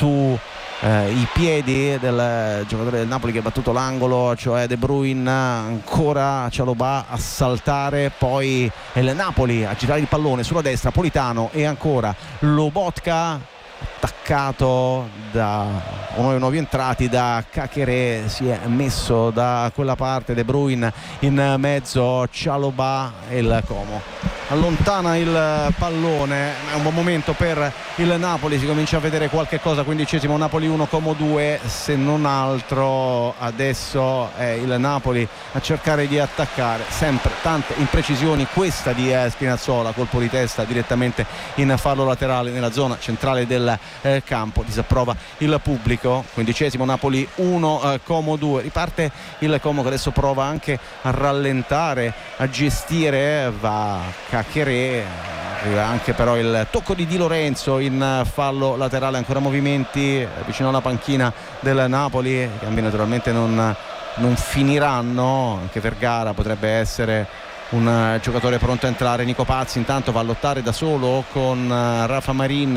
su i piedi del giocatore del Napoli che ha battuto l'angolo, cioè De Bruyne. Ancora Chalobah a saltare, poi il Napoli a girare il pallone sulla destra, Politano e ancora Lobotka, attaccato da uno dei nuovi entrati, da Caqueret. Si è messo da quella parte De Bruyne, in mezzo Chalobah e il Como allontana il pallone. È un buon momento per il Napoli, si comincia a vedere qualche cosa. 15° Napoli 1 Como 2, se non altro adesso è il Napoli a cercare di attaccare, sempre tante imprecisioni, questa di Spinazzola, colpo di testa direttamente in fallo laterale nella zona centrale del campo, disapprova il pubblico. 15° Napoli 1 Como 2, riparte il Como che adesso prova anche a rallentare, a gestire, va Caqueret, arriva anche però il tocco di Di Lorenzo in fallo laterale, ancora movimenti vicino alla panchina del Napoli. I cambi naturalmente non finiranno, anche Vergara potrebbe essere un giocatore pronto a entrare. Nico Pazzi intanto va a lottare da solo con Rafa Marin,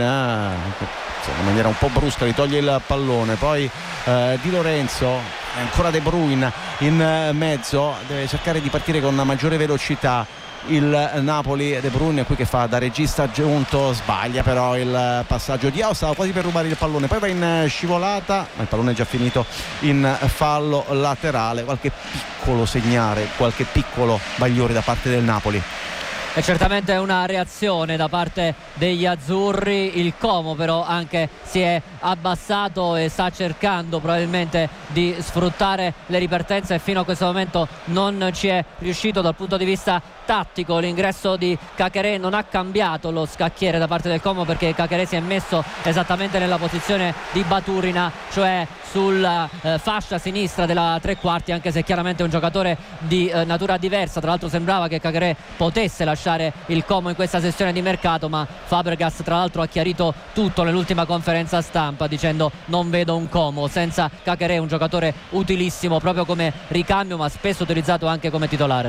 che in maniera un po' brusca gli toglie il pallone, poi Di Lorenzo, ancora De Bruyne in mezzo, deve cercare di partire con una maggiore velocità il Napoli. De Bruyne qui che fa da regista giunto, sbaglia però il passaggio. Diao stava quasi per rubare il pallone, poi va in scivolata, ma il pallone è già finito in fallo laterale. Qualche piccolo segnale, qualche piccolo bagliore da parte del Napoli. È certamente una reazione da parte degli azzurri. Il Como però anche si è abbassato e sta cercando probabilmente di sfruttare le ripartenze, e fino a questo momento non ci è riuscito dal punto di vista tattico. L'ingresso di Caqueret non ha cambiato lo scacchiere da parte del Como, perché Caqueret si è messo esattamente nella posizione di Baturina, cioè sulla fascia sinistra della tre quarti, anche se chiaramente è un giocatore di natura diversa. Tra l'altro sembrava che Caqueret potesse lasciare il Como in questa sessione di mercato, ma Fabregas tra l'altro ha chiarito tutto nell'ultima conferenza stampa dicendo: non vedo un Como senza Caqueret, un giocatore utilissimo proprio come ricambio, ma spesso utilizzato anche come titolare.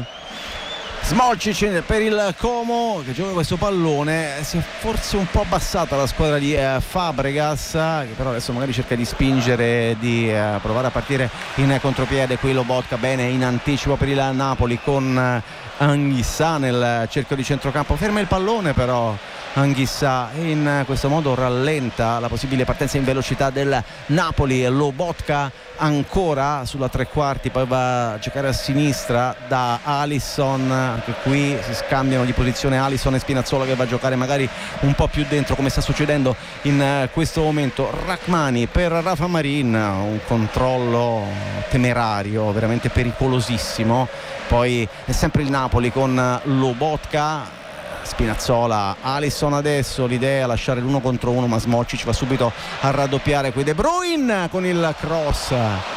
Smolcic per il Como che gioca questo pallone. Si è forse un po' abbassata la squadra di Fabregas, che però adesso magari cerca di spingere, di provare a partire in contropiede. Qui Lobotka bene in anticipo per il Napoli con Anguissa nel cerchio di centrocampo, ferma il pallone però Anguissa, e in questo modo rallenta la possibile partenza in velocità del Napoli. Lobotka ancora sulla tre quarti, poi va a giocare a sinistra da Alisson. Anche qui si scambiano di posizione Alisson e Spinazzola, che va a giocare magari un po' più dentro, come sta succedendo in questo momento. Rachmani per Rafa Marin, un controllo temerario, veramente pericolosissimo. Poi è sempre il Napoli con Lobotka, Spinazzola, Alisson. Adesso l'idea è lasciare l'1 contro 1, ma Smolcic va subito a raddoppiare. Qui De Bruyne con il cross,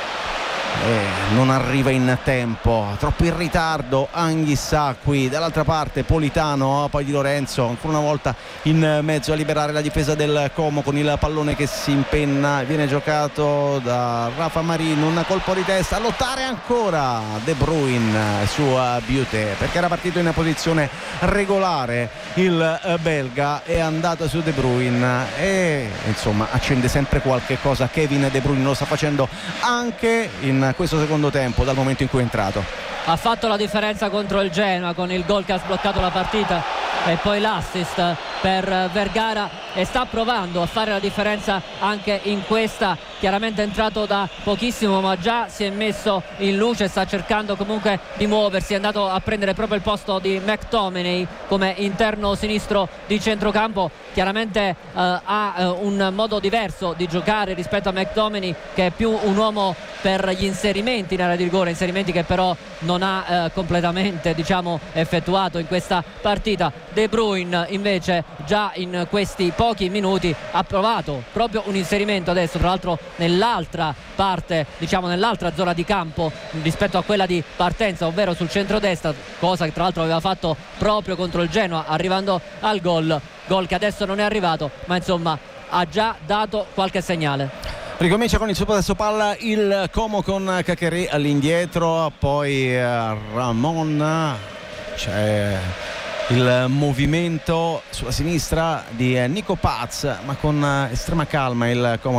non arriva in tempo, troppo in ritardo Anguissa. Qui dall'altra parte Politano, poi Di Lorenzo ancora una volta in mezzo a liberare la difesa del Como con il pallone che si impenna, viene giocato da Rafa Marin, un colpo di testa, a lottare ancora De Bruyne su Bioté, perché era partito in posizione regolare il belga, è andato su De Bruyne e insomma accende sempre qualche cosa. Kevin De Bruyne lo sta facendo anche in questo secondo tempo, dal momento in cui è entrato. Ha fatto la differenza contro il Genoa con il gol che ha sbloccato la partita e poi l'assist per Vergara, e sta provando a fare la differenza anche in questa. Chiaramente è entrato da pochissimo, ma già si è messo in luce, sta cercando comunque di muoversi, è andato a prendere proprio il posto di McTominay come interno sinistro di centrocampo. Chiaramente ha un modo diverso di giocare rispetto a McTominay, che è più un uomo per gli inserimenti in area di rigore, inserimenti che però non ha completamente effettuato in questa partita. De Bruyne invece già in questi pochi minuti ha provato proprio un inserimento, adesso tra l'altro nell'altra parte, nell'altra zona di campo rispetto a quella di partenza, ovvero sul centrodestra, cosa che tra l'altro aveva fatto proprio contro il Genoa, arrivando al gol che adesso non è arrivato, ma insomma ha già dato qualche segnale. Ricomincia con il suo possesso palla il Como con Caqueret all'indietro, poi Ramon, c'è il movimento sulla sinistra di Nico Paz, ma con estrema calma il Como